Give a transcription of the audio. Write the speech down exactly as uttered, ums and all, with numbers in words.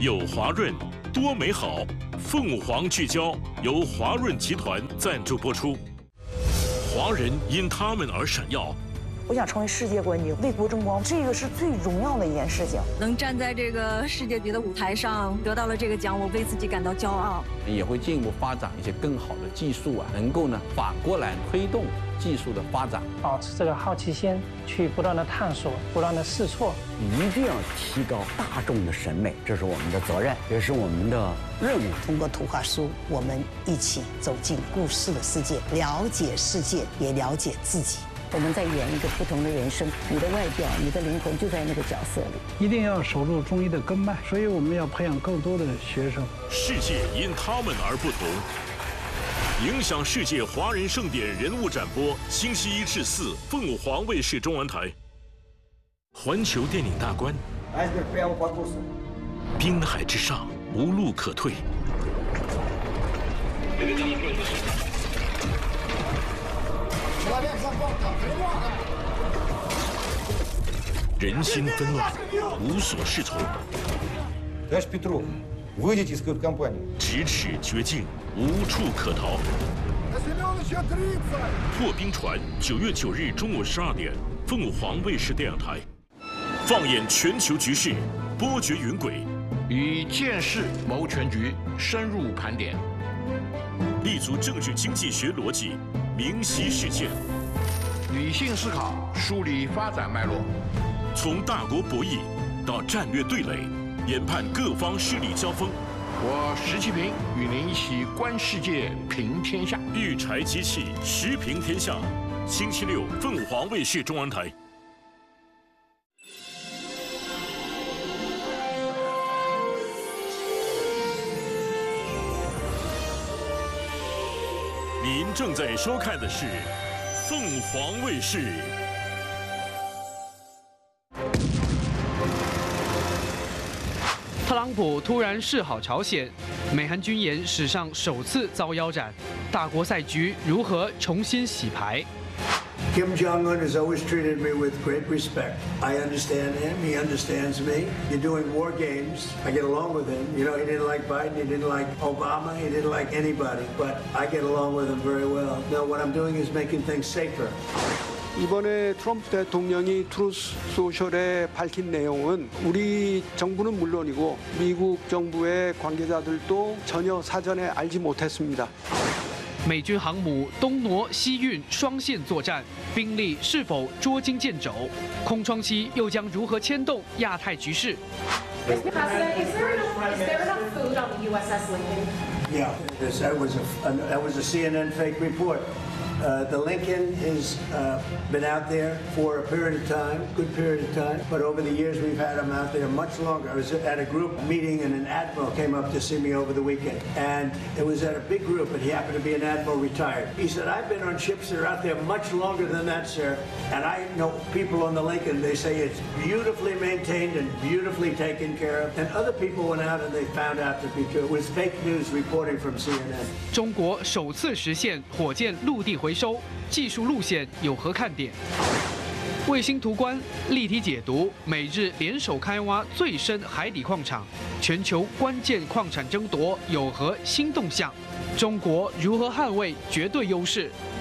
有华润，多美好。凤凰聚焦由华润集团赞助播出。华人因他们而闪耀。 我想成为世界冠军，为国争光，这个是最荣耀的一件事情。 能站在这个世界级的舞台上，得到了这个奖，我为自己感到骄傲。 也会进一步发展一些更好的技术啊，能够呢反过来推动技术的发展。 保持这个好奇心，去不断的探索，不断的试错， 一定要提高大众的审美，这是我们的责任，也是我们的任务。 通过图画书，我们一起走进故事的世界，了解世界，也了解自己。 我们在演一个不同的人生，你的外表，你的灵魂就在那个角色里。 一定要守住中医的根脉，所以我们要培养更多的学生。 世界因他们而不同，影响世界华人盛典人物展播，星期一至四，凤凰卫视中文台。环球电影大观，滨海之上无路可退。人心纷乱，无所适从。咫尺绝境，无处可逃。破冰船，九月九日中午十二点，凤凰卫视电影台，放眼全球局势，波谲云诡， 以见识谋全局，深入盘点， 立足政治经济学逻辑，明晰事件。 理性思考，梳理发展脉络， 从大国博弈到战略对垒，研判各方势力交锋。 我石其平与您一起观世界，评天下。 育才机器，时评天下。星期六，凤凰卫视中文台。您正在收看的是凤凰卫视。 特朗普突然示好朝鲜，美韩军演史上首次遭腰斩，大国赛局如何重新洗牌？ Kim Jong-un has always treated me with great respect. I understand him. He understands me. You're doing war games. I get along with him. You know, he didn't like Biden. He didn't like Obama. He didn't like anybody. But I get along with him very well. Now, what I'm doing is making things safer. 이번에 트럼프 대통령이 트루스 소셜에 밝힌 내용은 우리 정부는 물론이고 미국 정부의 관계자들도 전혀 사전에 알지 못했습니다. 美军航母东挪西运双线作战，兵力是否捉襟见肘？空窗期又将如何牵动亚太局势 ？Mister President, is there enough, is there enough food on the U S S Lincoln? Yeah, this, that was a that was a C N N fake report. Uh, the Lincoln has uh, been out there for a period of time, good period of time, but over the years we've had them out there much longer. I was at a group meeting and an admiral came up to see me over the weekend, and it was at a big group, and he happened to be an admiral retired. He said, I've been on ships that are out there much longer than that, sir, and I know people on the Lincoln, they say it's beautifully maintained and beautifully taken care of, and other people went out and they found out to be true. It was fake news reporting from C N N. 中国首次实现火箭陆地回收，技术路线有何看点？卫星图观立体解读，美日联手开挖最深海底矿场，全球关键矿产争夺有何新动向？中国如何捍卫绝对优势？